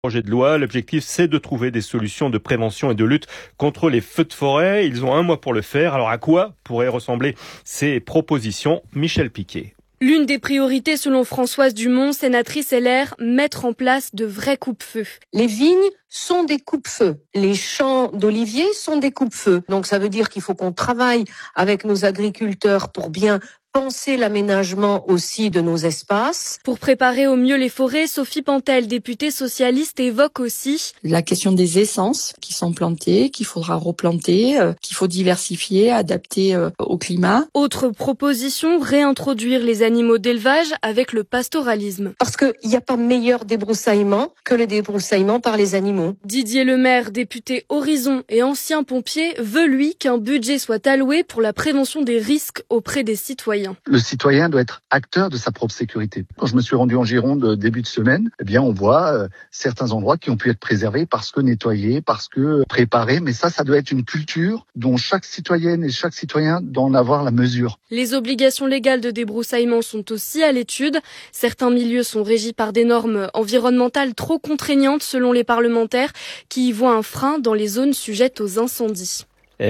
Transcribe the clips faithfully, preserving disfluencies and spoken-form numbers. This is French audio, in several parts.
Projet de loi, l'objectif c'est de trouver des solutions de prévention et de lutte contre les feux de forêt. Ils ont un mois pour le faire. Alors à quoi pourraient ressembler ces propositions? Michel Piquet. L'une des priorités selon Françoise Dumont, sénatrice L R, mettre en place de vrais coupe-feux. Les vignes sont des coupe-feux. Les champs d'oliviers sont des coupe-feux. Donc ça veut dire qu'il faut qu'on travaille avec nos agriculteurs pour bien penser l'aménagement aussi de nos espaces. Pour préparer au mieux les forêts, Sophie Pantel, députée socialiste, évoque aussi la question des essences qui sont plantées, qu'il faudra replanter, euh, qu'il faut diversifier, adapter euh, au climat. Autre proposition, réintroduire les animaux d'élevage avec le pastoralisme. Parce qu'il n'y a pas meilleur débroussaillement que le débroussaillement par les animaux. Didier Lemaire, député Horizon et ancien pompier, veut lui qu'un budget soit alloué pour la prévention des risques auprès des citoyens. Le citoyen doit être acteur de sa propre sécurité. Quand je me suis rendu en Gironde début de semaine, eh bien on voit euh, certains endroits qui ont pu être préservés parce que nettoyés, parce que préparés. Mais ça, ça doit être une culture dont chaque citoyenne et chaque citoyen doit en avoir la mesure. Les obligations légales de débroussaillement sont aussi à l'étude. Certains milieux sont régis par des normes environnementales trop contraignantes selon les parlementaires qui y voient un frein dans les zones sujettes aux incendies.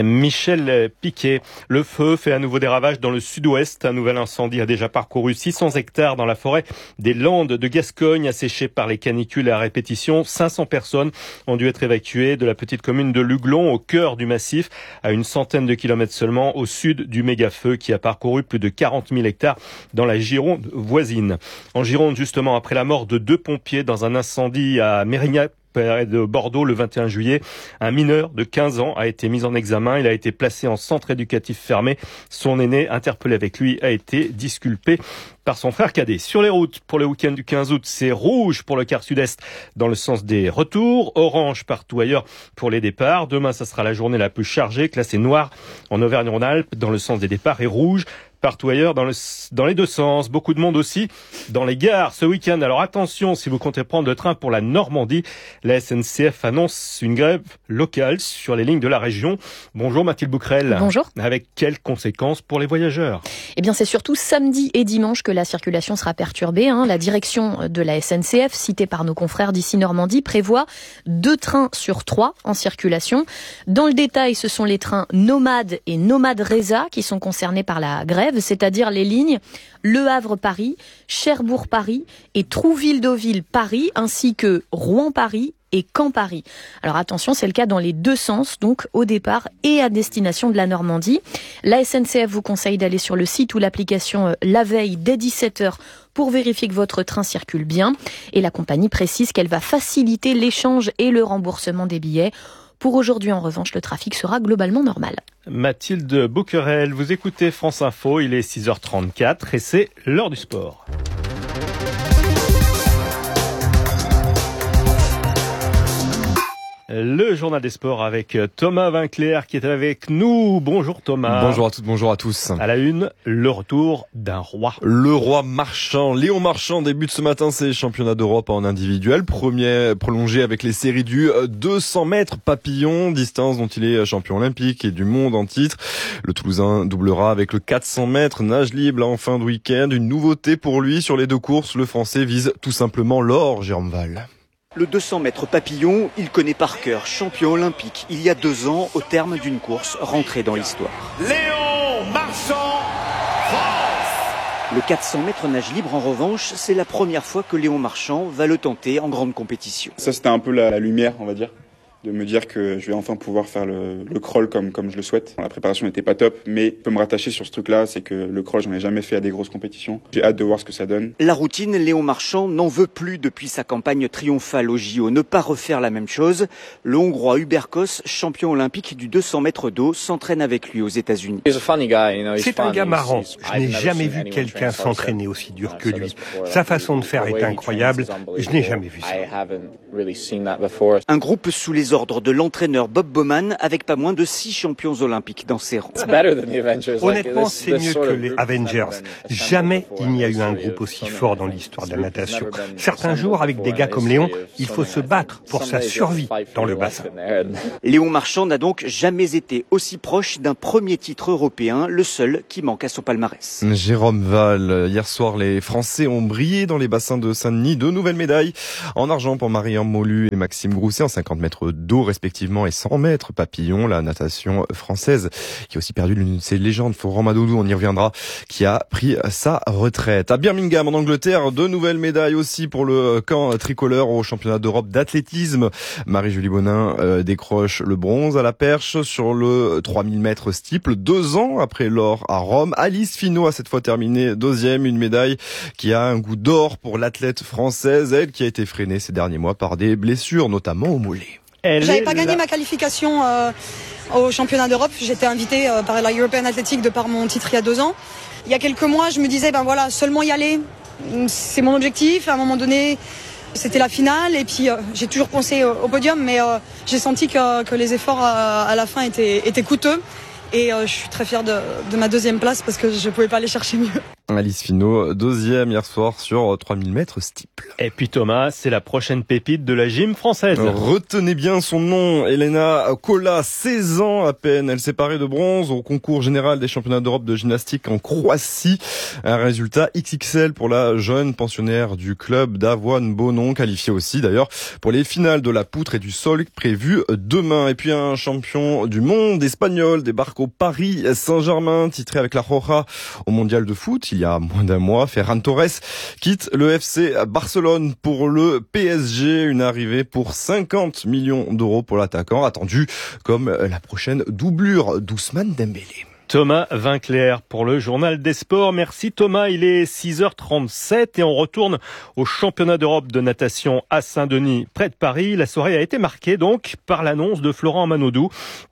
Michel Piquet. Le feu fait à nouveau des ravages dans le sud-ouest. Un nouvel incendie a déjà parcouru six cents hectares dans la forêt des Landes de Gascogne, asséchées par les canicules à répétition. cinq cents personnes ont dû être évacuées de la petite commune de Luglon, au cœur du massif, à une centaine de kilomètres seulement au sud du méga-feu qui a parcouru plus de quarante mille hectares dans la Gironde voisine. En Gironde, justement, après la mort de deux pompiers dans un incendie à Mérignac, près de Bordeaux, le vingt et un juillet, un mineur de quinze ans a été mis en examen. Il a été placé en centre éducatif fermé. Son aîné, interpellé avec lui, a été disculpé par son frère cadet. Sur les routes, pour le week-end du quinze août, c'est rouge pour le quart sud-est dans le sens des retours, orange partout ailleurs pour les départs. Demain, ça sera la journée la plus chargée, classée noire en Auvergne-Rhône-Alpes dans le sens des départs et rouge partout ailleurs dans, le, dans les deux sens. Beaucoup de monde aussi dans les gares ce week-end. Alors attention, si vous comptez prendre le train pour la Normandie, la S N C F annonce une grève locale sur les lignes de la région. Bonjour Mathilde Bouquerel. Bonjour. Avec quelles conséquences pour les voyageurs? Eh bien, c'est surtout samedi et dimanche que la circulation sera perturbée. Hein. La direction de la S N C F, citée par nos confrères d'ici Normandie, prévoit deux trains sur trois en circulation. Dans le détail, ce sont les trains Nomade et Nomade Reza qui sont concernés par la grève, c'est-à-dire les lignes Le Havre-Paris, Cherbourg-Paris et Trouville-Deauville-Paris, ainsi que Rouen-Paris et Caen-Paris. Alors attention, c'est le cas dans les deux sens, donc au départ et à destination de la Normandie. La S N C F vous conseille d'aller sur le site ou l'application la veille dès dix-sept heures pour vérifier que votre train circule bien. Et la compagnie précise qu'elle va faciliter l'échange et le remboursement des billets. Pour aujourd'hui, en revanche, le trafic sera globalement normal. Mathilde Bouquerel, vous écoutez France Info, il est six heures trente-quatre et c'est l'heure du sport. Le journal des sports avec Thomas Vinclair qui est avec nous. Bonjour Thomas. Bonjour à toutes, bonjour à tous. À la une, le retour d'un roi. Le roi Marchand. Léon Marchand débute ce matin ses championnats d'Europe en individuel. Premier prolongé avec les séries du deux cents mètres papillon, distance dont il est champion olympique et du monde en titre. Le Toulousain doublera avec le quatre cents mètres nage libre en fin de week-end. Une nouveauté pour lui sur les deux courses. Le Français vise tout simplement l'or, Jérôme Val. Le deux cents mètres papillon, il connaît par cœur, champion olympique, il y a deux ans, au terme d'une course rentrée dans l'histoire. Léon Marchand, France. Le quatre cents mètres nage libre, en revanche, c'est la première fois que Léon Marchand va le tenter en grande compétition. Ça, c'était un peu la, la lumière, on va dire, de me dire que je vais enfin pouvoir faire le, le crawl comme, comme je le souhaite. La préparation n'était pas top, mais je peux me rattacher sur ce truc-là, c'est que le crawl, j'en ai jamais fait à des grosses compétitions. J'ai hâte de voir ce que ça donne. La routine, Léon Marchand n'en veut plus depuis sa campagne triomphale au J O. Ne pas refaire la même chose. Le Hongrois Hubert Kos, champion olympique du deux cents mètres d'eau, s'entraîne avec lui aux États-Unis. C'est un gars marrant. Je n'ai jamais vu quelqu'un s'entraîner aussi dur que lui. Sa façon de faire est incroyable. Je n'ai jamais vu ça. Un groupe sous les aux ordres de l'entraîneur Bob Bowman avec pas moins de six champions olympiques dans ses rangs. Honnêtement, c'est mieux que les Avengers. Jamais il n'y a eu un groupe aussi fort dans l'histoire de la natation. Certains jours, avec des gars comme Léon, il faut se battre pour sa survie dans le bassin. Léon Marchand n'a donc jamais été aussi proche d'un premier titre européen, le seul qui manque à son palmarès. Jérôme Val, hier soir, les Français ont brillé dans les bassins de Saint-Denis. Deux nouvelles médailles en argent pour Marianne Molu et Maxime Grousset en cinquante mètres d'eau respectivement et cent mètres papillon. La natation française qui a aussi perdu l'une de ses légendes, Florent Manodou, on y reviendra, qui a pris sa retraite. À Birmingham, en Angleterre, deux nouvelles médailles aussi pour le camp tricolore au championnat d'Europe d'athlétisme. Marie-Julie Bonin euh, décroche le bronze à la perche sur le trois mille mètres steeple. Deux ans après l'or à Rome, Alice Finot a cette fois terminé deuxième, une médaille qui a un goût d'or pour l'athlète française, elle qui a été freinée ces derniers mois par des blessures, notamment au mollet. J'avais pas gagné ma qualification euh, au championnat d'Europe. J'étais invitée euh, par la European Athletic de par mon titre il y a deux ans. Il y a quelques mois, je me disais, ben voilà, seulement y aller, c'est mon objectif. À un moment donné, c'était la finale et puis euh, j'ai toujours pensé au, au podium, mais euh, j'ai senti que, que les efforts à, à la fin étaient, étaient coûteux. Et euh, je suis très fière de, de ma deuxième place parce que je ne pouvais pas aller chercher mieux. Alice Finot, deuxième hier soir sur trois mille mètres steeple. Et puis Thomas, c'est la prochaine pépite de la gym française. Retenez bien son nom, Elena Kola, seize ans à peine. Elle s'est parée de bronze au concours général des championnats d'Europe de gymnastique en Croatie. Un résultat X X L pour la jeune pensionnaire du club d'Avoine Beaunon, qualifiée aussi d'ailleurs pour les finales de la poutre et du sol prévues demain. Et puis un champion du monde espagnol débarque au Paris Saint-Germain, titré avec la Roja au mondial de foot il y a moins d'un mois. Ferran Torres quitte le F C Barcelone pour le P S G, une arrivée pour cinquante millions d'euros pour l'attaquant, attendu comme la prochaine doublure d'Ousmane Dembélé. Thomas Vinclair pour le journal des sports. Merci Thomas, il est six heures trente-sept et on retourne au championnat d'Europe de natation à Saint-Denis, près de Paris. La soirée a été marquée donc par l'annonce de Florent Manodou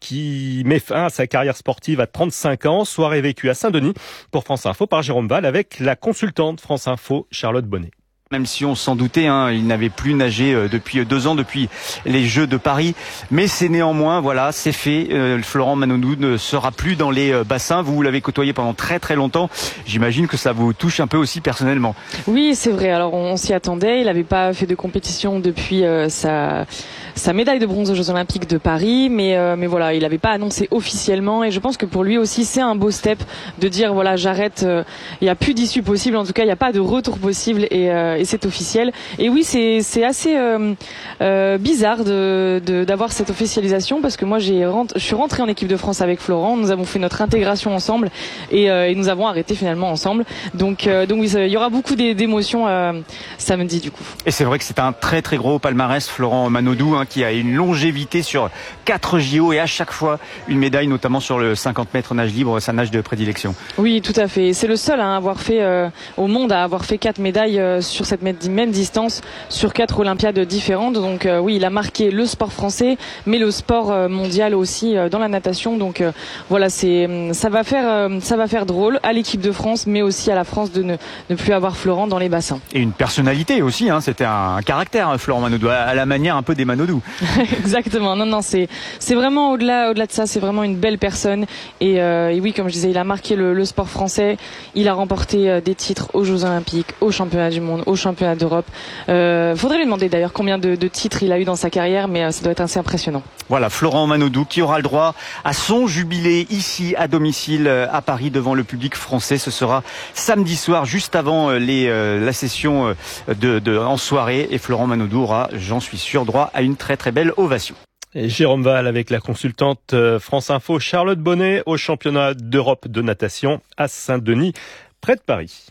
qui met fin à sa carrière sportive à trente-cinq ans. Soirée vécue à Saint-Denis pour France Info par Jérôme Val avec la consultante France Info Charlotte Bonnet. Même si on s'en doutait, hein, il n'avait plus nagé depuis deux ans, depuis les Jeux de Paris. Mais c'est néanmoins, voilà, c'est fait. Euh, Florent Manodou ne sera plus dans les bassins. Vous l'avez côtoyé pendant très très longtemps. J'imagine que ça vous touche un peu aussi personnellement. Oui, c'est vrai. Alors on, on s'y attendait. Il n'avait pas fait de compétition depuis euh, sa sa médaille de bronze aux Jeux Olympiques de Paris, mais euh, mais voilà, il n'avait pas annoncé officiellement. Et je pense que pour lui aussi, c'est un beau step de dire voilà, j'arrête. Il euh, n'y a plus d'issue possible. En tout cas, il n'y a pas de retour possible. Et euh, et c'est officiel. Et oui, c'est c'est assez euh, euh, bizarre de, de d'avoir cette officialisation parce que moi j'ai rentre, je suis rentrée en équipe de France avec Florent. Nous avons fait notre intégration ensemble et, euh, et nous avons arrêté finalement ensemble. Donc euh, donc oui, il y aura beaucoup d'émotions euh, samedi du coup. Et c'est vrai que c'est un très très gros palmarès, Florent Manodou, hein, qui a une longévité sur quatre J O et à chaque fois une médaille, notamment sur le cinquante mètres nage libre, sa nage de prédilection. Oui, tout à fait. C'est le seul hein, à avoir fait euh, au monde à avoir fait quatre médailles euh, sur cette même distance sur quatre Olympiades différentes. Donc euh, oui, il a marqué le sport français, mais le sport euh, mondial aussi euh, dans la natation. Donc euh, voilà, c'est ça va faire euh, ça va faire drôle à l'équipe de France, mais aussi à la France de ne, ne plus avoir Florent dans les bassins. Et une personnalité aussi. Hein, c'était un, un caractère, Florent Manodou, à, à la manière un peu des Manodou. Exactement. Non, non, c'est c'est vraiment au-delà au-delà de ça. C'est vraiment une belle personne. Et, euh, et oui, comme je disais, il a marqué le, le sport français. Il a remporté euh, des titres aux Jeux Olympiques, aux Championnats du Monde, aux Championnats d'Europe. Euh, faudrait lui demander d'ailleurs combien de, de titres il a eu dans sa carrière, mais euh, ça doit être assez impressionnant. Voilà, Florent Manodou qui aura le droit à son jubilé ici à domicile à Paris devant le public français. Ce sera samedi soir, juste avant les, euh, la session de, de, en soirée. Et Florent Manodou aura, j'en suis sûr, droit à une très très belle ovation. Et Jérôme Val avec la consultante France Info Charlotte Bonnet au championnat d'Europe de natation à Saint-Denis, près de Paris.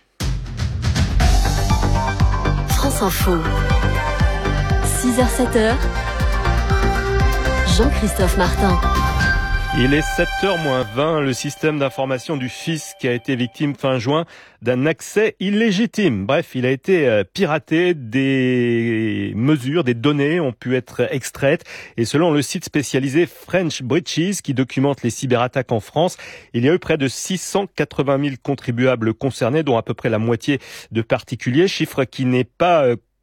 France Info. six heures sept heures. Jean-Christophe Martin. Il est sept heures moins vingt. Le système d'information du fisc a été victime fin juin d'un accès illégitime. Bref, il a été piraté. Des mesures, des données ont pu être extraites. Et selon le site spécialisé French Breaches, qui documente les cyberattaques en France, il y a eu près de six cent quatre-vingt mille contribuables concernés, dont à peu près la moitié de particuliers. Chiffre qui n'est pas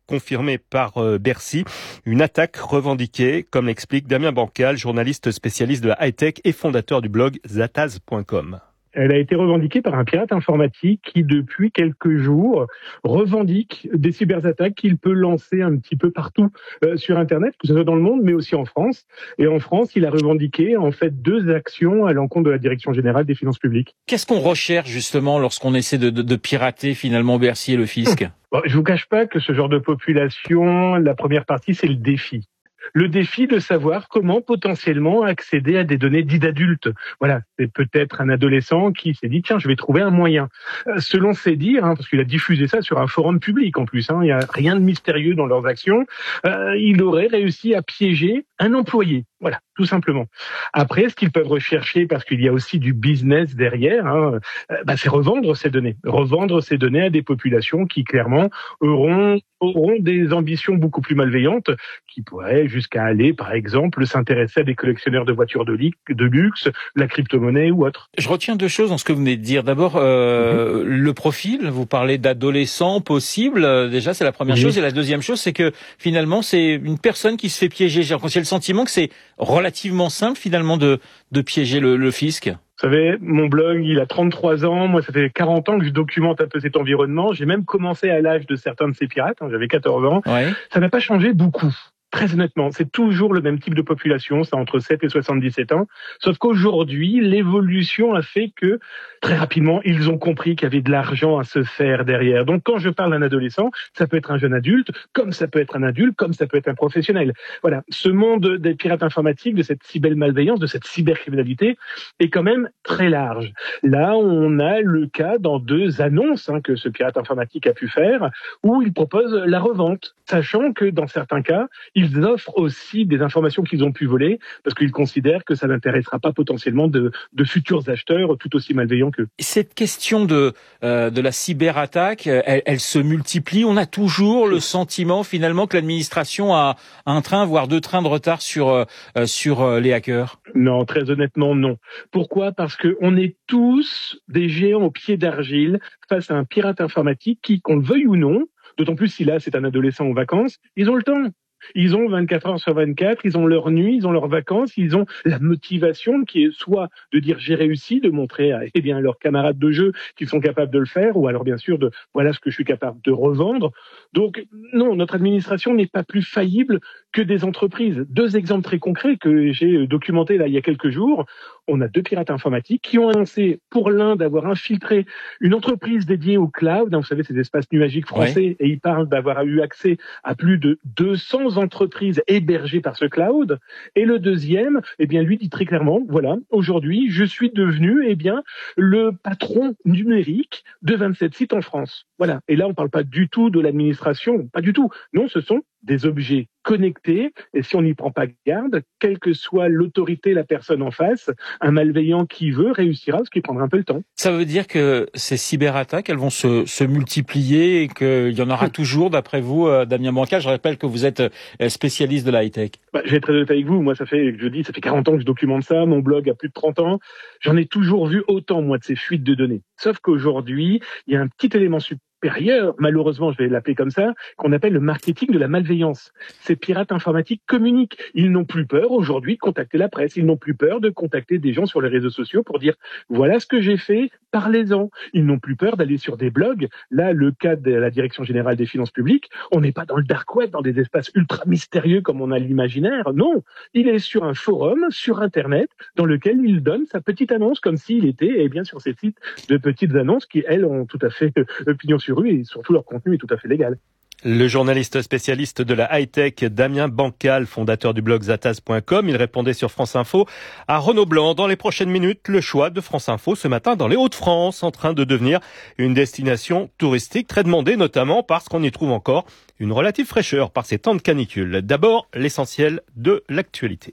confirmée par euh, Bercy. Une attaque revendiquée, comme l'explique Damien Bancal, journaliste spécialiste de la high-tech et fondateur du blog zataz point com. Elle a été revendiquée par un pirate informatique qui, depuis quelques jours, revendique des cyberattaques qu'il peut lancer un petit peu partout euh, sur Internet, que ce soit dans le monde, mais aussi en France. Et en France, il a revendiqué en fait deux actions à l'encontre de la Direction générale des finances publiques. Qu'est-ce qu'on recherche justement lorsqu'on essaie de, de, de pirater finalement Bercy et le fisc ? Bon, je vous cache pas que ce genre de population, la première partie, c'est le défi. Le défi de savoir comment potentiellement accéder à des données dites d'adultes. Voilà, c'est peut-être un adolescent qui s'est dit tiens, je vais trouver un moyen. Euh, selon ses dires, hein, parce qu'il a diffusé ça sur un forum public en plus, hein, il n'y a rien de mystérieux dans leurs actions, euh, il aurait réussi à piéger un employé. Voilà, tout simplement. Après, ce qu'ils peuvent rechercher, parce qu'il y a aussi du business derrière, hein, euh, bah, c'est revendre ces données. Revendre ces données à des populations qui, clairement, auront, auront des ambitions beaucoup plus malveillantes, qui pourraient jusqu'à aller, par exemple, s'intéresser à des collectionneurs de voitures de, li- de luxe, la crypto-monnaie ou autre. Je retiens deux choses dans ce que vous venez de dire. D'abord, euh, mmh. le profil. Vous parlez d'adolescents possibles. Déjà, c'est la première oui. chose. Et la deuxième chose, c'est que finalement, c'est une personne qui se fait piéger. J'ai le sentiment que c'est relativement simple finalement de, de piéger le, le fisc. Vous savez, mon blog, il a trente-trois ans. Moi, ça fait quarante ans que je documente un peu cet environnement. J'ai même commencé à l'âge de certains de ces pirates. Hein, j'avais quatorze ans. Ouais. Ça n'a pas changé beaucoup. Très honnêtement, c'est toujours le même type de population, c'est entre sept et soixante-dix-sept ans. Sauf qu'aujourd'hui, l'évolution a fait que, très rapidement, ils ont compris qu'il y avait de l'argent à se faire derrière. Donc, quand je parle d'un adolescent, ça peut être un jeune adulte, comme ça peut être un adulte, comme ça peut être un professionnel. Voilà. Ce monde des pirates informatiques, de cette cybermalveillance, de cette cybercriminalité, est quand même très large. Là, on a le cas dans deux annonces hein, que ce pirate informatique a pu faire, où il propose la revente, sachant que dans certains cas, il Ils offrent aussi des informations qu'ils ont pu voler parce qu'ils considèrent que ça n'intéressera pas potentiellement de, de futurs acheteurs tout aussi malveillants qu'eux. Cette question de, euh, de la cyberattaque, elle, elle se multiplie. On a toujours le sentiment finalement que l'administration a un train, voire deux trains de retard sur, euh, sur les hackers. Non, très honnêtement, non. Pourquoi ? Parce qu'on est tous des géants au pied d'argile face à un pirate informatique qui, qu'on le veuille ou non, d'autant plus si là c'est un adolescent en vacances, ils ont le temps. Ils ont vingt-quatre heures sur vingt-quatre, ils ont leur nuit, ils ont leurs vacances, ils ont la motivation qui est soit de dire j'ai réussi, de montrer à eh bien, leurs camarades de jeu qu'ils sont capables de le faire, ou alors bien sûr de voilà ce que je suis capable de revendre. Donc non, notre administration n'est pas plus faillible que des entreprises. Deux exemples très concrets que j'ai documentés là il y a quelques jours. On a deux pirates informatiques qui ont annoncé pour l'un d'avoir infiltré une entreprise dédiée au cloud, vous savez ces espaces nuagiques français, ouais. Et ils parlent d'avoir eu accès à plus de deux cents entreprises hébergées par ce cloud. Et le deuxième, eh bien lui dit très clairement, voilà, aujourd'hui je suis devenu eh bien le patron numérique de vingt-sept sites en France. Voilà. Et là on parle pas du tout de l'administration, pas du tout. Non, ce sont des objets connectés, et si on n'y prend pas garde, quelle que soit l'autorité, la personne en face, un malveillant qui veut réussira, ce qui prendra un peu le temps. Ça veut dire que ces cyberattaques, elles vont se, se multiplier et qu'il y en aura toujours, d'après vous, Damien Bancal. Je rappelle que vous êtes spécialiste de la high-tech. Bah, je vais être très honnête avec vous. Moi, ça fait, je dis, ça fait quarante ans que je documente ça. Mon blog a plus de trente ans. J'en ai toujours vu autant, moi, de ces fuites de données. Sauf qu'aujourd'hui, il y a un petit élément supérieur, malheureusement, je vais l'appeler comme ça, qu'on appelle le marketing de la malveillance. Ces pirates informatiques communiquent. Ils n'ont plus peur aujourd'hui de contacter la presse. Ils n'ont plus peur de contacter des gens sur les réseaux sociaux pour dire voilà ce que j'ai fait, parlez-en. Ils n'ont plus peur d'aller sur des blogs. Là, le cas de la Direction générale des finances publiques, on n'est pas dans le dark web, dans des espaces ultra mystérieux comme on a l'imaginaire. Non, il est sur un forum, sur Internet, dans lequel il donne sa petite annonce comme s'il était eh bien, sur ces sites de petites annonces qui, elles, ont tout à fait euh, pignon sur rue et surtout leur contenu est tout à fait légal. Le journaliste spécialiste de la high-tech Damien Bancal, fondateur du blog zataz point com, il répondait sur France Info à Renaud Blanc. Dans les prochaines minutes, le choix de France Info ce matin dans les Hauts-de-France, en train de devenir une destination touristique très demandée, notamment parce qu'on y trouve encore une relative fraîcheur par ces temps de canicule. D'abord, l'essentiel de l'actualité.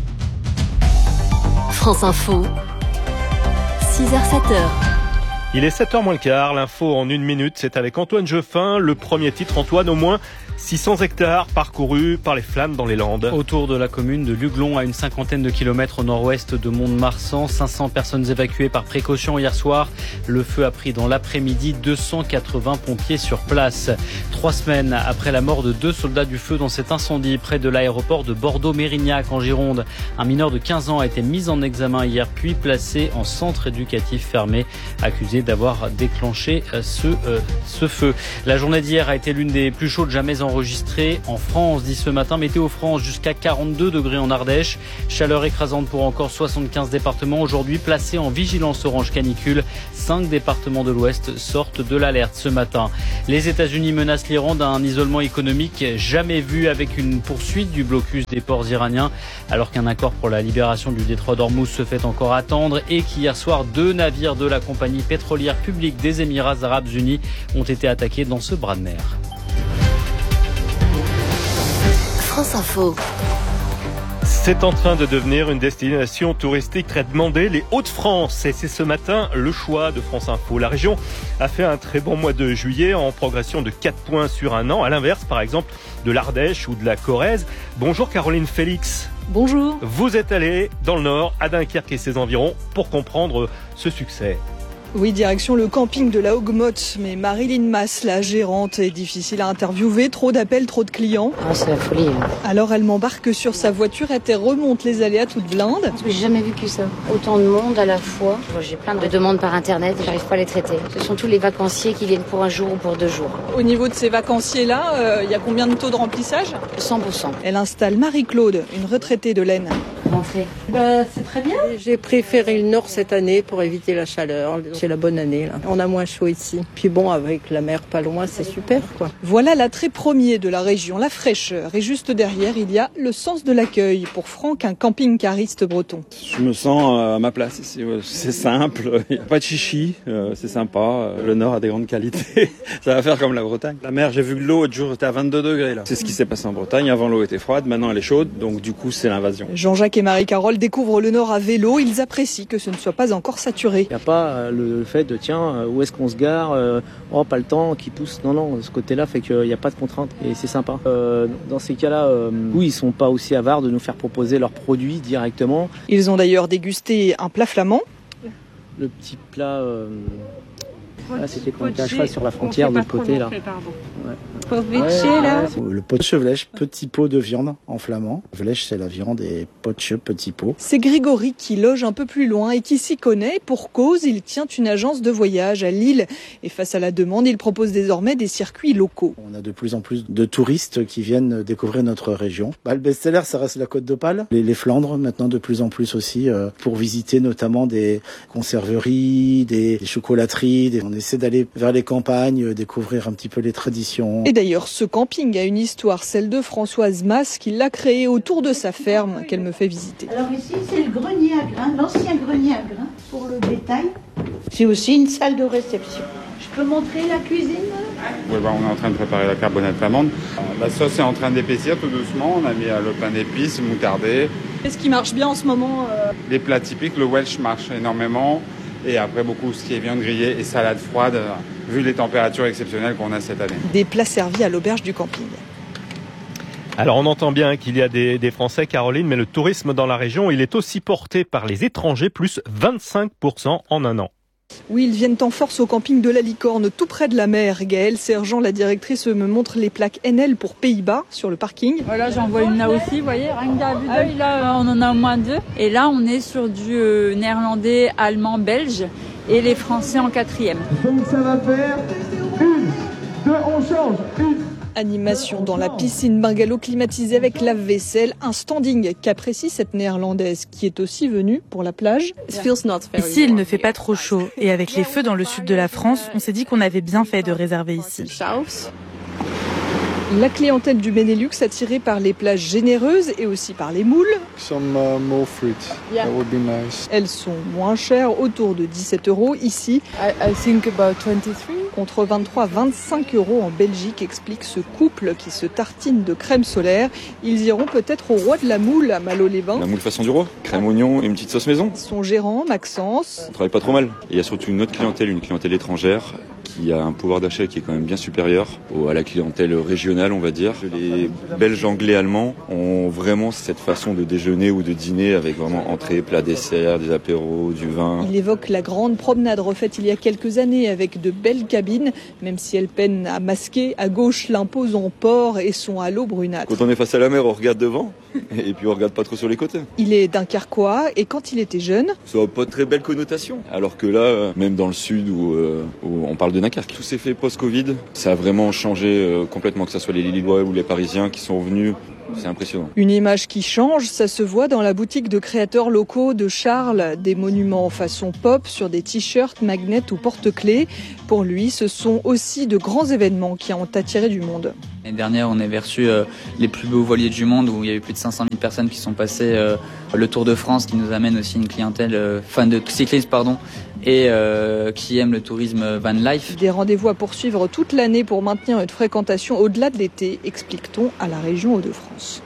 France Info, six heures sept heures. Il est sept heures moins le quart, l'info en une minute, c'est avec Antoine Jeuffin. Le premier titre, Antoine, au moins six cents hectares parcourus par les flammes dans les Landes. Autour de la commune de Luglon, à une cinquantaine de kilomètres au nord-ouest de Mont-de-Marsan, cinq cents personnes évacuées par précaution hier soir. Le feu a pris dans l'après-midi, deux cent quatre-vingts pompiers sur place. Trois semaines après la mort de deux soldats du feu dans cet incendie près de l'aéroport de Bordeaux-Mérignac en Gironde, un mineur de quinze ans a été mis en examen hier puis placé en centre éducatif fermé, accusé d'avoir déclenché ce, euh, ce feu. La journée d'hier a été l'une des plus chaudes jamais enregistrées en France, dit ce matin Météo France, jusqu'à quarante-deux degrés en Ardèche. Chaleur écrasante pour encore soixante-quinze départements aujourd'hui placés en vigilance orange canicule. Cinq départements de l'Ouest sortent de l'alerte ce matin. Les États-Unis menacent l'Iran d'un isolement économique jamais vu avec une poursuite du blocus des ports iraniens, alors qu'un accord pour la libération du détroit d'Ormuz se fait encore attendre et qu'hier soir, deux navires de la compagnie pétrolière publique des Émirats arabes unis ont été attaqués dans ce bras de mer. France Info. C'est en train de devenir une destination touristique très demandée, les Hauts-de-France. Et c'est ce matin le choix de France Info. La région a fait un très bon mois de juillet en progression de quatre points sur un an. À l'inverse, par exemple, de l'Ardèche ou de la Corrèze. Bonjour Caroline Félix. Bonjour. Vous êtes allée dans le Nord, à Dunkerque et ses environs, pour comprendre ce succès. Oui, direction le camping de la Hougue-Motte. Mais Marilyn Mass, la gérante, est difficile à interviewer. Trop d'appels, trop de clients. Ah, c'est la folie. Hein. Alors elle m'embarque sur sa voiture et elle remonte les allées à toute blinde. Parce que j'ai jamais vu que ça. Autant de monde à la fois. J'ai plein de demandes par internet et j'arrive pas à les traiter. Ce sont tous les vacanciers qui viennent pour un jour ou pour deux jours. Au niveau de ces vacanciers-là, il euh, y a combien de taux de remplissage ? cent pour cent. Elle installe Marie-Claude, une retraitée de l'Aisne. Bah, c'est très bien. J'ai préféré le Nord cette année pour éviter la chaleur. C'est la bonne année, là. On a moins chaud ici. Puis bon, avec la mer pas loin, c'est super, quoi. Voilà l'attrait premier de la région, la fraîcheur. Et juste derrière, il y a le sens de l'accueil. Pour Franck, un camping-cariste breton. Je me sens à ma place ici. C'est simple, il n'y a pas de chichi, c'est sympa. Le Nord a des grandes qualités. Ça va faire comme la Bretagne. La mer, j'ai vu que l'eau, l'autre jour, était à vingt-deux degrés, là. C'est ce qui s'est passé en Bretagne. Avant, l'eau était froide, maintenant, elle est chaude. Donc, du coup, c'est l'invasion. Jean-Jacques et Marie-Carole découvrent le Nord à vélo. Ils apprécient que ce ne soit pas encore saturé. Il n'y a pas le fait de tiens, où est-ce qu'on se gare, oh pas le temps qui pousse. Non, non, ce côté-là fait qu'il n'y a pas de contrainte et c'est sympa. Euh, dans ces cas-là, euh, oui, ils sont pas aussi avares de nous faire proposer leurs produits directement. Ils ont d'ailleurs dégusté un plat flamand. Le petit plat, euh... ah, c'était quand on était à cheval sur la frontière de Poté là. Ouais. Ouais, là. Le potsche vlech, petit pot de viande en flamand. Vlech, c'est la viande et potsche, petit pot. C'est Grégory qui loge un peu plus loin et qui s'y connaît. Pour cause, il tient une agence de voyage à Lille. Et face à la demande, il propose désormais des circuits locaux. On a de plus en plus de touristes qui viennent découvrir notre région. Bah, le best-seller, ça reste la Côte d'Opale. Les, les Flandres, maintenant de plus en plus aussi, euh, pour visiter notamment des conserveries, des, des chocolateries. Des... On essaie d'aller vers les campagnes, euh, découvrir un petit peu les traditions. Et d'ailleurs, ce camping a une histoire, celle de Françoise Masse, qui l'a créé autour de sa ferme, qu'elle me fait visiter. Alors ici, c'est le grenier à grains, l'ancien grenier à grains pour le bétail. J'ai aussi une salle de réception. Je peux montrer la cuisine ? Oui, bah, on est en train de préparer la carbonate flamande. La sauce est en train d'épaissir tout doucement. On a mis le pain d'épices, moutardé. Qu'est-ce qui marche bien en ce moment euh... Les plats typiques, le Welsh marche énormément. Et après, beaucoup ce qui est viande grillée et salade froide, vu les températures exceptionnelles qu'on a cette année. Des plats servis à l'auberge du camping. Alors on entend bien qu'il y a des, des Français, Caroline, mais le tourisme dans la région, il est aussi porté par les étrangers, plus vingt-cinq pour cent en un an. Oui, ils viennent en force au camping de la Licorne, tout près de la mer. Gaëlle Sergent, la directrice, me montre les plaques N L pour Pays-Bas sur le parking. Voilà, j'en vois une là aussi, vous voyez, rien que à vue d'œil, là, on en a au moins deux. Et là, on est sur du euh, néerlandais, allemand, belge et les Français en quatrième. Donc ça va faire une, deux, on change, une. Animation dans la piscine, bungalow climatisé avec lave-vaisselle, un standing qu'apprécie cette néerlandaise qui est aussi venue pour la plage. Ici, il ne fait pas trop chaud et avec les feux dans le sud de la France, on s'est dit qu'on avait bien fait de réserver ici. La clientèle du Benelux attirée par les plages généreuses et aussi par les moules. Some uh, more fruit. That would be nice. Elles sont moins chères, autour de dix-sept euros ici. I, I think about twenty-three. Contre vingt-trois à vingt-cinq euros en Belgique, explique ce couple qui se tartine de crème solaire. Ils iront peut-être au roi de la moule à Malo-les-Bains. La moule façon du roi, crème oignon et une petite sauce maison. Son gérant, Maxence. On travaille pas trop mal. Et il y a surtout une autre clientèle, une clientèle étrangère qui a un pouvoir d'achat qui est quand même bien supérieur à la clientèle régionale, on va dire. Les Belges, Anglais, Allemands ont vraiment cette façon de déjeuner ou de dîner avec vraiment entrée, plat, dessert, des apéros, du vin. Il évoque la grande promenade refaite il y a quelques années avec de belles cabines, même si elle peine à masquer à gauche l'imposant port et son halo brunâtre. Quand on est face à la mer, on regarde devant et puis on regarde pas trop sur les côtés. Il est dunkerquois et quand il était jeune, ça n'a pas de très belle connotation. Alors que là, même dans le sud où, euh, où on parle de Dunkerque, tout s'est fait post-Covid. Ça a vraiment changé euh, complètement, que ce soit les Lillois ou les Parisiens qui sont venus. C'est impressionnant. Une image qui change, ça se voit dans la boutique de créateurs locaux de Charles. Des monuments façon pop sur des t-shirts, magnets ou porte-clés. Pour lui, ce sont aussi de grands événements qui ont attiré du monde. L'année dernière, on avait reçu euh, les plus beaux voiliers du monde où il y a eu plus de cinq cent mille personnes qui sont passées. Euh, le Tour de France qui nous amène aussi une clientèle euh, fan de cyclisme pardon, et euh, qui aime le tourisme van life. Des rendez-vous à poursuivre toute l'année pour maintenir une fréquentation au-delà de l'été, explique-t-on à la région Hauts-de-France.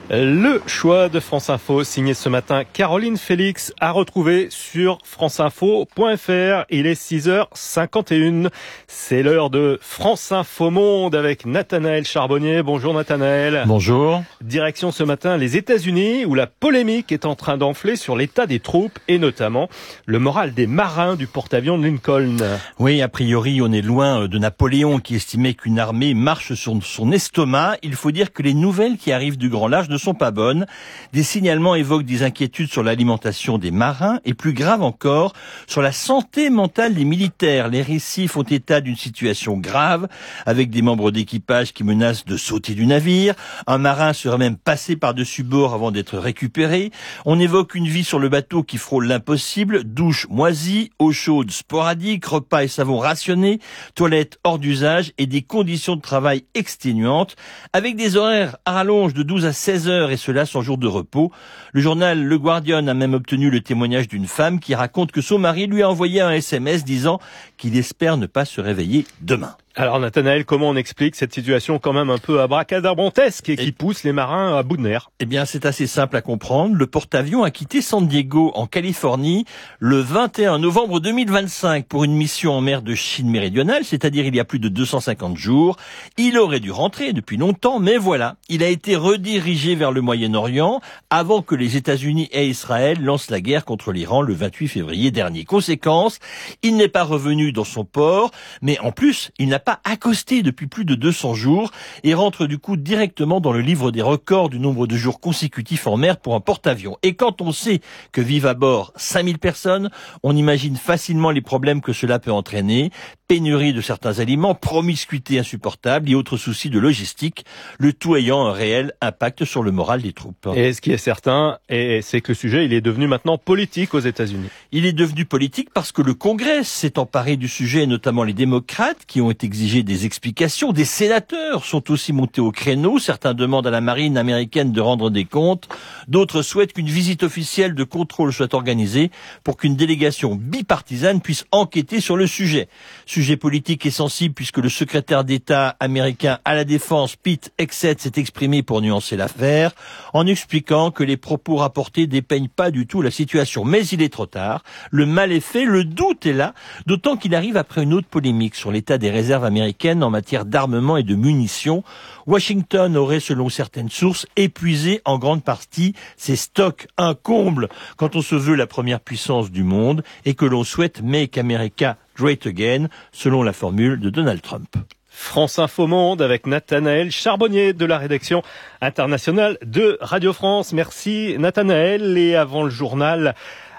Le choix de France Info, signé ce matin Caroline Félix, à retrouver sur franceinfo point f r. Il est six heures cinquante et une. C'est l'heure de France Info Monde avec Nathanaël Charbonnier. Bonjour Nathanaël. Bonjour. Direction ce matin les États-Unis où la polémique est en train d'enfler sur l'état des troupes et notamment le moral des marins du porte-avions de Lincoln. Oui, a priori, on est loin de Napoléon qui estimait qu'une armée marche sur son estomac. Il faut dire que les nouvelles qui arrivent du grand large ne sont pas bonnes. Des signalements évoquent des inquiétudes sur l'alimentation des marins et plus grave encore, sur la santé mentale des militaires. Les récits font état d'une situation grave avec des membres d'équipage qui menacent de sauter du navire. Un marin serait même passé par-dessus bord avant d'être récupéré. On évoque une vie sur le bateau qui frôle l'impossible, douche moisie, eau chaude sporadique, repas et savon rationnés, toilettes hors d'usage et des conditions de travail exténuantes avec des horaires à rallonge de douze à seize heures et cela sans jour de repos. Le journal Le Guardian a même obtenu le témoignage d'une femme qui raconte que son mari lui a envoyé un S M S disant qu'il espère ne pas se réveiller demain. Alors Nathanaël, comment on explique cette situation quand même un peu abracadabrantesque et qui et... pousse les marins à bout de nerfs? Eh bien, c'est assez simple à comprendre. Le porte-avions a quitté San Diego en Californie le vingt et un novembre deux mille vingt-cinq pour une mission en mer de Chine méridionale, c'est-à-dire il y a plus de deux cent cinquante jours. Il aurait dû rentrer depuis longtemps, mais voilà, il a été redirigé vers le Moyen-Orient avant que les États-Unis et Israël lancent la guerre contre l'Iran le vingt-huit février dernier. Conséquence, il n'est pas revenu dans son port, mais en plus, il n'a pas accosté depuis plus de deux cents jours et rentre du coup directement dans le livre des records du nombre de jours consécutifs en mer pour un porte-avions. Et quand on sait que vivent à bord cinq mille personnes, on imagine facilement les problèmes que cela peut entraîner. Pénurie de certains aliments, promiscuité insupportable et autres soucis de logistique, le tout ayant un réel impact sur le moral des troupes. Et ce qui est certain, c'est que le sujet, il est devenu maintenant politique aux États-Unis. Il est devenu politique parce que le Congrès s'est emparé du sujet, notamment les démocrates qui ont exigé des explications. Des sénateurs sont aussi montés au créneau. Certains demandent à la marine américaine de rendre des comptes. D'autres souhaitent qu'une visite officielle de contrôle soit organisée pour qu'une délégation bipartisane puisse enquêter sur le sujet. Sujet politique et sensible puisque le secrétaire d'État américain à la Défense, Pete Hegseth, s'est exprimé pour nuancer l'affaire en expliquant que les propos rapportés dépeignent pas du tout la situation. Mais il est trop tard. Le mal est fait, le doute est là, d'autant qu'il arrive après une autre polémique sur l'état des réserves américaines en matière d'armement et de munitions. Washington aurait, selon certaines sources, épuisé en grande partie ses stocks, un comble quand on se veut la première puissance du monde et que l'on souhaite Make America Great Again, selon la formule de Donald Trump. France Info Monde avec Nathanaël Charbonnier de la rédaction internationale de Radio France. Merci Nathanaël. Et avant le journal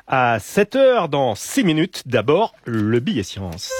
à sept heures dans six minutes, d'abord le billet science.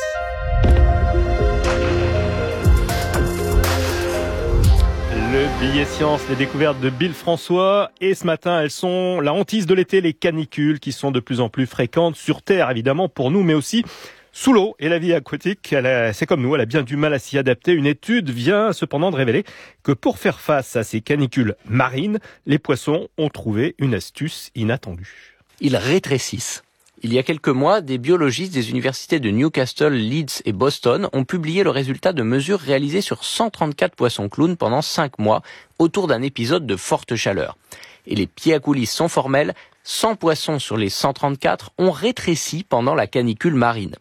Le billet science, les découvertes de Bill François. Et ce matin, elles sont la hantise de l'été, les canicules qui sont de plus en plus fréquentes sur Terre, évidemment, pour nous, mais aussi sous l'eau. Et la vie aquatique, elle a, c'est comme nous, elle a bien du mal à s'y adapter. Une étude vient cependant de révéler que pour faire face à ces canicules marines, les poissons ont trouvé une astuce inattendue. Ils rétrécissent. Il y a quelques mois, des biologistes des universités de Newcastle, Leeds et Boston ont publié le résultat de mesures réalisées sur cent trente-quatre poissons clowns pendant cinq mois autour d'un épisode de forte chaleur. Et les pieds à coulisses sont formels, cent poissons sur les cent trente-quatre ont rétréci pendant la canicule marine.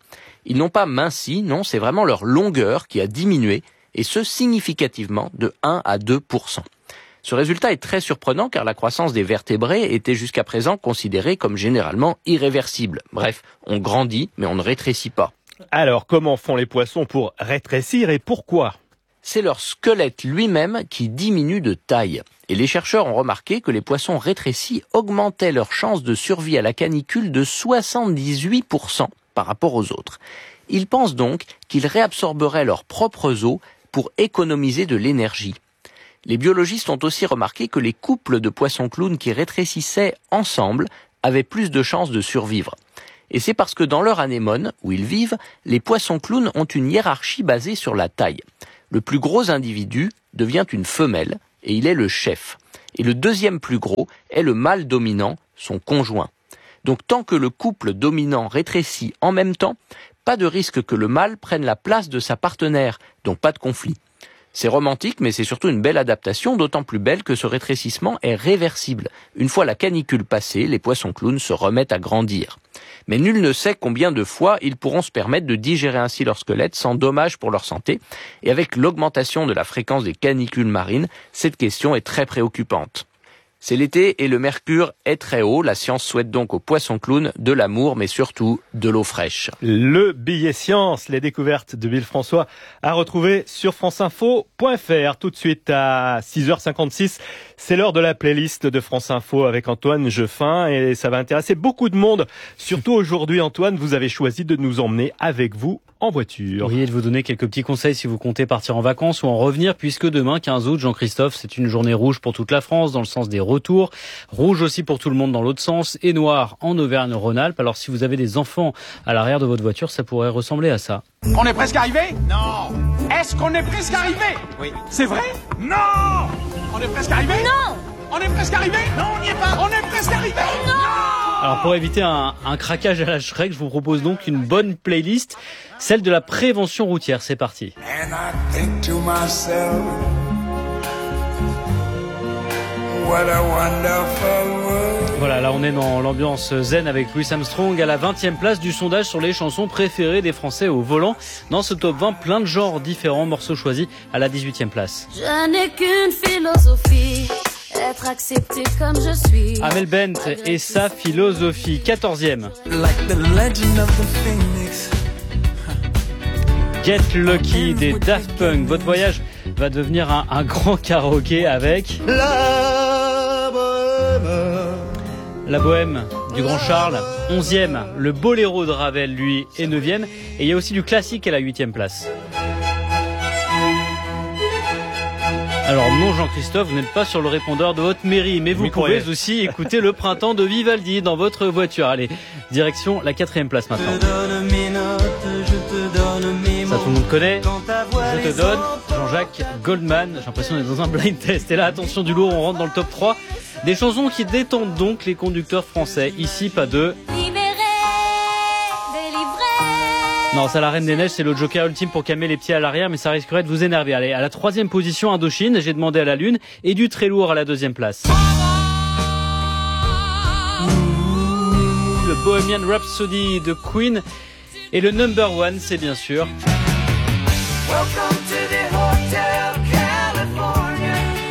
Ils n'ont pas minci, non, c'est vraiment leur longueur qui a diminué, et ce significativement de un à deux pour cent. Ce résultat est très surprenant car la croissance des vertébrés était jusqu'à présent considérée comme généralement irréversible. Bref, on grandit, mais on ne rétrécit pas. Alors, comment font les poissons pour rétrécir et pourquoi ? C'est leur squelette lui-même qui diminue de taille. Et les chercheurs ont remarqué que les poissons rétrécis augmentaient leur chance de survie à la canicule de soixante-dix-huit pour cent par rapport aux autres. Ils pensent donc qu'ils réabsorberaient leurs propres os pour économiser de l'énergie. Les biologistes ont aussi remarqué que les couples de poissons clowns qui rétrécissaient ensemble avaient plus de chances de survivre. Et c'est parce que dans leur anémone, où ils vivent, les poissons clowns ont une hiérarchie basée sur la taille. Le plus gros individu devient une femelle, et il est le chef. Et le deuxième plus gros est le mâle dominant, son conjoint. Donc tant que le couple dominant rétrécit en même temps, pas de risque que le mâle prenne la place de sa partenaire, donc pas de conflit. C'est romantique, mais c'est surtout une belle adaptation, d'autant plus belle que ce rétrécissement est réversible. Une fois la canicule passée, les poissons clowns se remettent à grandir. Mais nul ne sait combien de fois ils pourront se permettre de digérer ainsi leur squelette sans dommage pour leur santé. Et avec l'augmentation de la fréquence des canicules marines, cette question est très préoccupante. C'est l'été et le mercure est très haut. La science souhaite donc aux poissons clowns de l'amour, mais surtout de l'eau fraîche. Le billet science, les découvertes de Bill François à retrouver sur franceinfo point f r. Tout de suite à six heures cinquante-six, c'est l'heure de la playlist de France Info avec Antoine Jeffin et ça va intéresser beaucoup de monde. Surtout aujourd'hui, Antoine, vous avez choisi de nous emmener avec vous en voiture. Oui, et de vous donner quelques petits conseils si vous comptez partir en vacances ou en revenir, puisque demain, quinze août, Jean-Christophe, c'est une journée rouge pour toute la France dans le sens des retours, rouge aussi pour tout le monde dans l'autre sens et noir en Auvergne-Rhône-Alpes. Alors si vous avez des enfants à l'arrière de votre voiture, ça pourrait ressembler à ça. On est presque arrivé ? Non. Est-ce qu'on est presque arrivé ? Oui. C'est vrai ? Non. On est presque arrivé ? Non. On est presque arrivé ? Non, on n'y est pas. On est presque arrivé ? Non. Alors pour éviter un, un craquage à la Shrek, je vous propose donc une bonne playlist, celle de la prévention routière. C'est parti. And I think to myself, what a wonderful world. Voilà, là on est dans l'ambiance zen avec Louis Armstrong à la vingtième place du sondage sur les chansons préférées des Français au volant. Dans ce top vingt, plein de genres différents, morceaux choisis à la dix-huitième place. Je n'ai qu'une philosophie, être accepté comme je suis. Amel Bent et sa philosophie, quatorzième. Like the legend of the phoenix. Get Lucky des Daft Punk. Votre voyage va devenir un, un grand karaoké avec La bohème. La Bohème du Grand Charles, onzième. Le Boléro de Ravel, lui, est neuvième. Et il y a aussi du classique à la huitième place. Alors non, Jean-Christophe, vous n'êtes pas sur le répondeur de votre mairie, mais vous oui, pouvez ouais. aussi écouter Le Printemps de Vivaldi dans votre voiture. Allez, direction la quatrième place maintenant. Je te donne mes notes, je te donne mes mots. Ça, tout le monde connaît. Quand ta voix Je te donne Jean-Jacques Goldman. J'ai l'impression d'être dans un blind test. Et là, attention du lourd, on rentre dans le top trois. Des chansons qui détendent donc les conducteurs français. Ici, pas de... Non, ça, la Reine des Neiges, c'est le joker ultime pour calmer les pieds à l'arrière, mais ça risquerait de vous énerver. Allez, à la troisième position, Indochine, J'ai demandé à la Lune, et du très lourd à la deuxième place. Le Bohemian Rhapsody de Queen, et le number one, c'est bien sûr... Welcome to the Hotel California.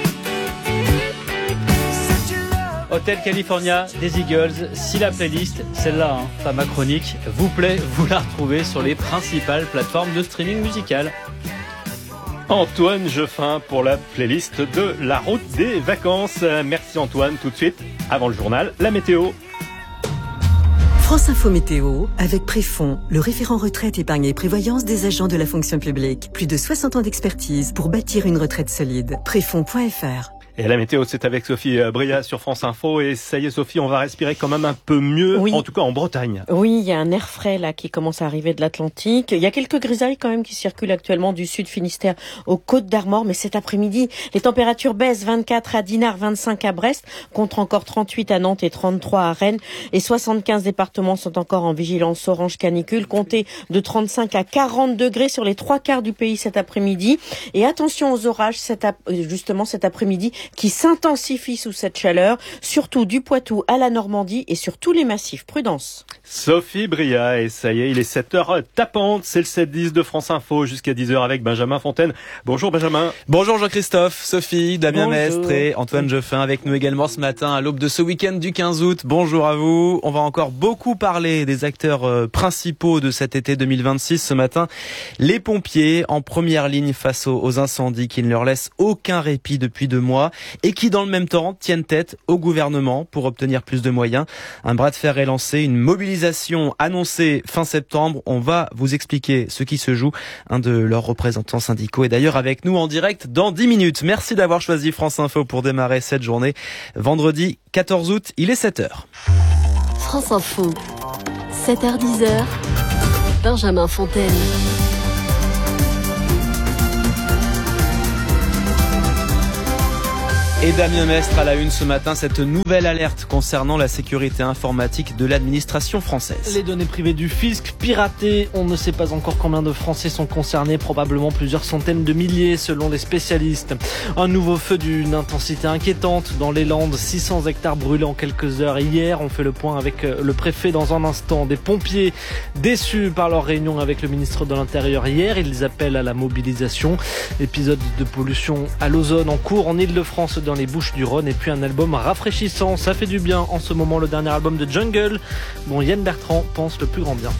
Hotel California des Eagles. Si la playlist, celle-là, hein, pas ma chronique, vous plaît, vous la retrouvez sur les principales plateformes de streaming musical. Antoine Jeffin pour la playlist de la route des vacances. Merci Antoine. Tout de suite, avant le journal, la météo. France Info Météo, avec Préfond, le référent retraite, épargne et prévoyance des agents de la fonction publique. Plus de soixante ans d'expertise pour bâtir une retraite solide. Préfond point f r. Et la météo, c'est avec Sophie Bria sur France Info. Et ça y est, Sophie, on va respirer quand même un peu mieux, oui. En tout cas en Bretagne. Oui, il y a un air frais là qui commence à arriver de l'Atlantique. Il y a quelques grisailles quand même qui circulent actuellement du sud Finistère aux Côtes d'Armor. Mais cet après-midi, les températures baissent. vingt-quatre à Dinard, vingt-cinq à Brest, contre encore trente-huit à Nantes et trente-trois à Rennes. Et soixante-quinze départements sont encore en vigilance orange canicule. Comptez de trente-cinq à quarante degrés sur les trois quarts du pays cet après-midi. Et attention aux orages, cet ap- justement cet après-midi. qui s'intensifie sous cette chaleur, surtout du Poitou à la Normandie et sur tous les massifs. Prudence. Sophie Bria, et ça y est, il est sept heures tapantes, c'est le sept dix de France Info jusqu'à dix heures avec Benjamin Fontaine. Bonjour Benjamin. Bonjour Jean-Christophe, Sophie, Damien Bonjour. Mestre et Antoine Jeffin avec nous également ce matin à l'aube de ce week-end du quinze août. Bonjour à vous. On va encore beaucoup parler des acteurs euh, principaux de cet été deux mille vingt-six ce matin. Les pompiers en première ligne face aux, aux incendies qui ne leur laissent aucun répit depuis deux mois et qui dans le même temps tiennent tête au gouvernement pour obtenir plus de moyens. Un bras de fer est lancé, une mobilisation annoncée fin septembre. On va vous expliquer ce qui se joue. Un de leurs représentants syndicaux est d'ailleurs avec nous en direct dans dix minutes. Merci d'avoir choisi France Info pour démarrer cette journée. Vendredi quatorze août, il est sept heures. France Info, sept heures dix, Benjamin Fontaine. Et Damien Mestre à la une ce matin, cette nouvelle alerte concernant la sécurité informatique de l'administration française. Les données privées du fisc piratées, on ne sait pas encore combien de Français sont concernés, probablement plusieurs centaines de milliers selon les spécialistes. Un nouveau feu d'une intensité inquiétante dans les Landes, six cents hectares brûlés en quelques heures hier. On fait le point avec le préfet dans un instant. Des pompiers déçus par leur réunion avec le ministre de l'Intérieur hier, ils appellent à la mobilisation. Épisode de pollution à l'ozone en cours en Ile-de-France dans les Bouches-du-Rhône et puis un album rafraîchissant. Ça fait du bien en ce moment, le dernier album de Jungle dont Yann Bertrand pense le plus grand bien.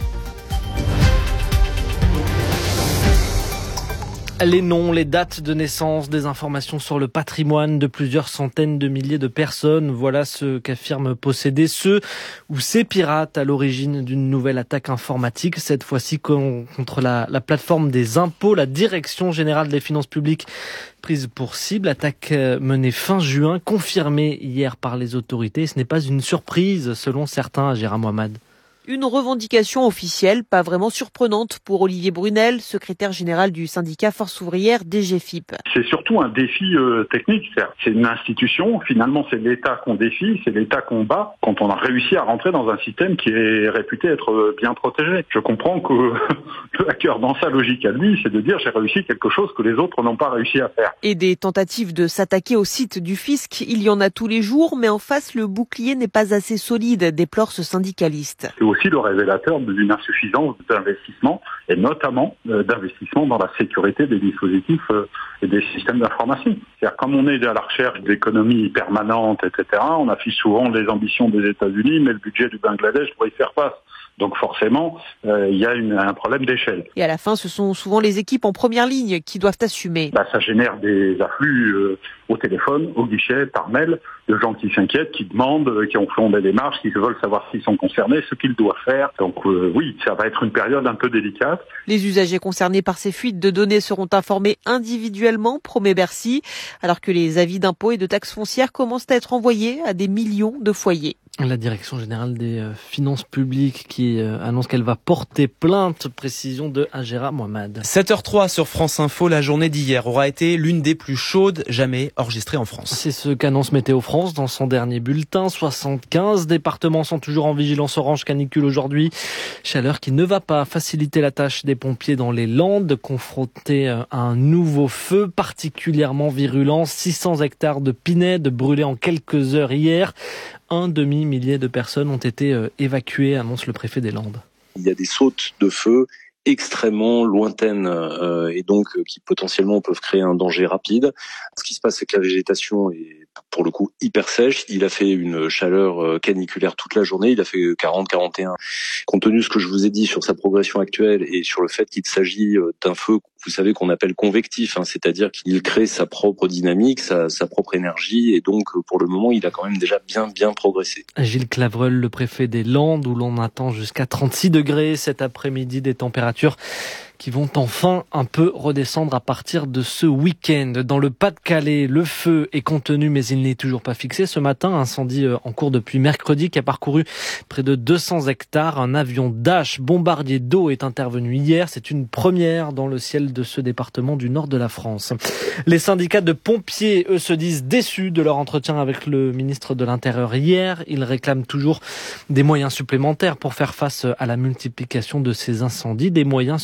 Les noms, les dates de naissance, des informations sur le patrimoine de plusieurs centaines de milliers de personnes. Voilà ce qu'affirment posséder ceux ou ces pirates à l'origine d'une nouvelle attaque informatique. Cette fois-ci contre la, la plateforme des impôts, la Direction générale des finances publiques prise pour cible. Attaque menée fin juin, confirmée hier par les autorités. Ce n'est pas une surprise selon certains, Gérard Mohamed. Une revendication officielle, pas vraiment surprenante pour Olivier Brunel, secrétaire général du syndicat Force ouvrière D G F I P. C'est surtout un défi euh, technique. C'est une institution, finalement c'est l'État qu'on défie, c'est l'État qu'on bat quand on a réussi à rentrer dans un système qui est réputé être bien protégé. Je comprends que le hacker, dans sa logique à lui, c'est de dire j'ai réussi quelque chose que les autres n'ont pas réussi à faire. Et des tentatives de s'attaquer au site du fisc, il y en a tous les jours, mais en face le bouclier n'est pas assez solide, déplore ce syndicaliste. C'est aussi le révélateur d'une insuffisance d'investissement, et notamment euh, d'investissement dans la sécurité des dispositifs euh, et des systèmes d'information. C'est-à-dire, comme on est à la recherche d'économies permanentes, et cetera, on affiche souvent les ambitions des États-Unis, mais le budget du Bangladesh pour y faire face. Donc forcément, euh, il y a une, un problème d'échelle. Et à la fin, ce sont souvent les équipes en première ligne qui doivent assumer. Bah, ça génère des afflux euh, au téléphone, au guichet, par mail, de gens qui s'inquiètent, qui demandent, euh, qui ont fait des démarches, qui veulent savoir s'ils sont concernés, ce qu'ils doivent faire. Donc euh, oui, ça va être une période un peu délicate. Les usagers concernés par ces fuites de données seront informés individuellement, promet Bercy, alors que les avis d'impôts et de taxes foncières commencent à être envoyés à des millions de foyers. La Direction générale des finances publiques qui annonce qu'elle va porter plainte. Précision de Gérard Mohamed. sept heures trois sur France Info. La journée d'hier aura été l'une des plus chaudes jamais enregistrées en France. C'est ce qu'annonce Météo France dans son dernier bulletin. soixante-quinze départements sont toujours en vigilance orange canicule aujourd'hui. Chaleur qui ne va pas faciliter la tâche des pompiers dans les Landes, confrontés à un nouveau feu particulièrement virulent. six cents hectares de pinèdes brûlés en quelques heures hier. Un demi-millier de personnes ont été évacuées, annonce le préfet des Landes. Il y a des sautes de feu extrêmement lointaines euh, et donc euh, qui potentiellement peuvent créer un danger rapide. Ce qui se passe, c'est que la végétation est pour le coup hyper sèche. Il a fait une chaleur euh, caniculaire toute la journée. Il a fait quarante à quarante et un. Compte tenu de ce que je vous ai dit sur sa progression actuelle et sur le fait qu'il s'agit euh, d'un feu, vous savez, qu'on appelle convectif, hein, c'est-à-dire qu'il crée sa propre dynamique, sa, sa propre énergie, et donc euh, pour le moment, il a quand même déjà bien bien progressé. Gilles Clavreul, le préfet des Landes, où l'on attend jusqu'à trente-six degrés cet après-midi, des températures qui vont enfin un peu redescendre à partir de ce week-end. Dans le Pas-de-Calais, le feu est contenu, mais il n'est toujours pas fixé. Ce matin, incendie en cours depuis mercredi qui a parcouru près de deux cents hectares. Un avion Dash bombardier d'eau est intervenu hier. C'est une première dans le ciel de ce département du nord de la France. Les syndicats de pompiers, eux, se disent déçus de leur entretien avec le ministre de l'Intérieur hier. Ils réclament toujours des moyens supplémentaires pour faire face à la multiplication de ces incendies, des moyens supplémentaires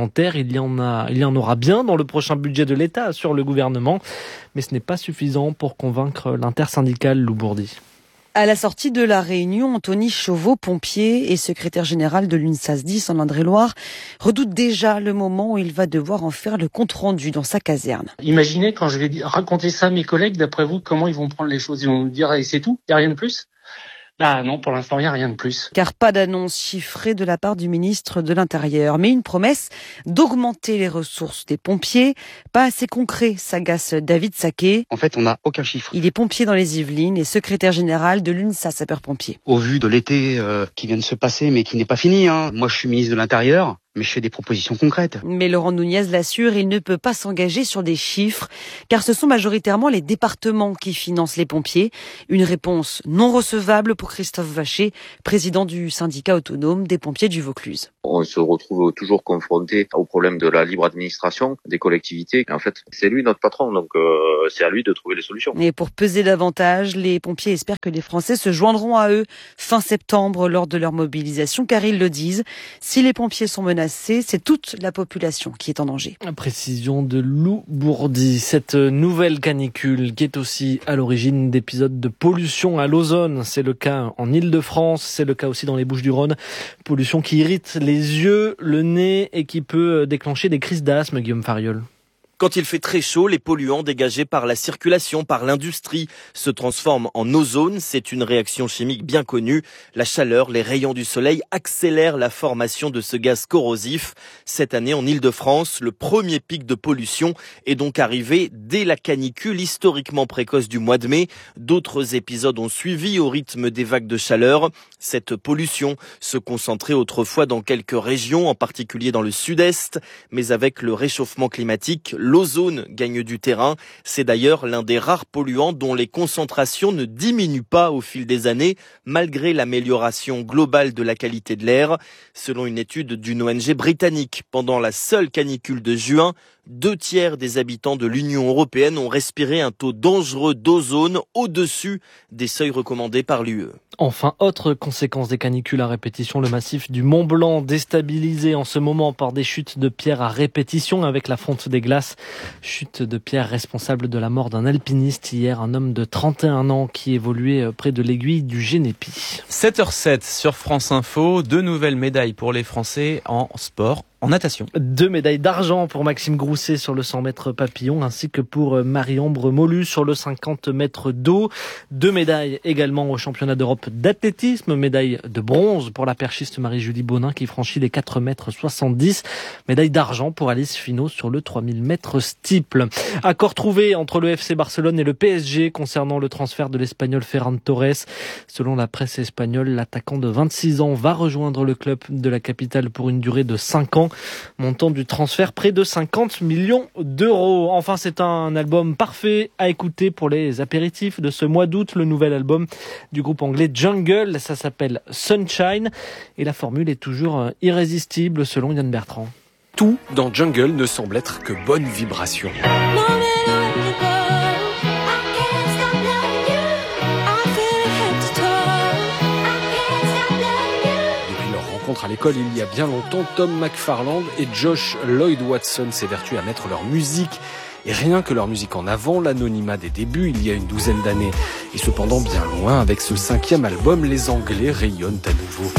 supplémentaires. Il y en a, il y en aura bien dans le prochain budget de l'État, assure le gouvernement. Mais ce n'est pas suffisant pour convaincre l'intersyndicale Lou Bourdi. À la sortie de la réunion, Anthony Chauveau, pompier et secrétaire général de l'U N S A S dix en Indre-et-Loire, redoute déjà le moment où il va devoir en faire le compte-rendu dans sa caserne. Imaginez quand je vais raconter ça à mes collègues, d'après vous, comment ils vont prendre les choses? Ils vont me dire, et c'est tout? Il n'y a rien de plus? Ah non, pour l'instant, il n'y a rien de plus. Car pas d'annonce chiffrée de la part du ministre de l'Intérieur, mais une promesse d'augmenter les ressources des pompiers. Pas assez concret, s'agace David Saquet. En fait, on n'a aucun chiffre. Il est pompier dans les Yvelines et secrétaire général de l'U N S A S sapeurs-pompiers. Au vu de l'été euh, qui vient de se passer, mais qui n'est pas fini, hein. Moi, je suis ministre de l'Intérieur, mais je fais des propositions concrètes. Mais Laurent Nunez l'assure, il ne peut pas s'engager sur des chiffres, car ce sont majoritairement les départements qui financent les pompiers. Une réponse non recevable pour Christophe Vacher, président du syndicat autonome des pompiers du Vaucluse. On se retrouve toujours confronté au problème de la libre administration des collectivités. En fait, c'est lui notre patron, donc euh, c'est à lui de trouver les solutions. Et pour peser davantage, les pompiers espèrent que les Français se joindront à eux fin septembre lors de leur mobilisation, car ils le disent, si les pompiers sont menacés, c'est toute la population qui est en danger. Précision de Lou Bourdi. Cette nouvelle canicule qui est aussi à l'origine d'épisodes de pollution à l'ozone. C'est le cas en Île-de-France, c'est le cas aussi dans les Bouches-du-Rhône. Pollution qui irrite les yeux, le nez et qui peut déclencher des crises d'asthme, Guillaume Fariol. Quand il fait très chaud, les polluants dégagés par la circulation, par l'industrie, se transforment en ozone. C'est une réaction chimique bien connue. La chaleur, les rayons du soleil accélèrent la formation de ce gaz corrosif. Cette année, en Île-de-France, le premier pic de pollution est donc arrivé dès la canicule historiquement précoce du mois de mai. D'autres épisodes ont suivi au rythme des vagues de chaleur. Cette pollution se concentrait autrefois dans quelques régions, en particulier dans le sud-est. Mais avec le réchauffement climatique, l'ozone gagne du terrain. C'est d'ailleurs l'un des rares polluants dont les concentrations ne diminuent pas au fil des années, malgré l'amélioration globale de la qualité de l'air. Selon une étude d'une O N G britannique, pendant la seule canicule de juin, deux tiers des habitants de l'Union européenne ont respiré un taux dangereux d'ozone au-dessus des seuils recommandés par l'U E. Enfin, autre conséquence des canicules à répétition, le massif du Mont Blanc déstabilisé en ce moment par des chutes de pierres à répétition avec la fonte des glaces. Chute de pierres responsable de la mort d'un alpiniste hier, un homme de trente et un ans qui évoluait près de l'aiguille du Génépi. sept heures sept sur France Info, deux nouvelles médailles pour les Français en sport. En natation. Deux médailles d'argent pour Maxime Grousset sur le cent mètres papillon ainsi que pour Marie-Ambre Molu sur le cinquante mètres d'eau. Deux médailles également au championnat d'Europe d'athlétisme. Médaille de bronze pour la perchiste Marie-Julie Bonin qui franchit les quatre mètres soixante-dix. Médaille d'argent pour Alice Finot sur le trois mille mètres steeple. Accord trouvé entre le F C Barcelone et le P S G concernant le transfert de l'Espagnol Ferran Torres. Selon la presse espagnole, l'attaquant de vingt-six ans va rejoindre le club de la capitale pour une durée de cinq ans. Montant du transfert près de cinquante millions d'euros. Enfin, c'est un album parfait à écouter pour les apéritifs de ce mois d'août. Le nouvel album du groupe anglais Jungle, ça s'appelle Sunshine. Et la formule est toujours irrésistible selon Yann Bertrand. Tout dans Jungle ne semble être que bonne vibration. À l'école, il y a bien longtemps, Tom McFarland et Josh Lloyd Watson s'évertuent à mettre leur musique et rien que leur musique en avant, l'anonymat des débuts il y a une douzaine d'années. Et cependant, bien loin, avec ce cinquième album, les Anglais rayonnent à nouveau.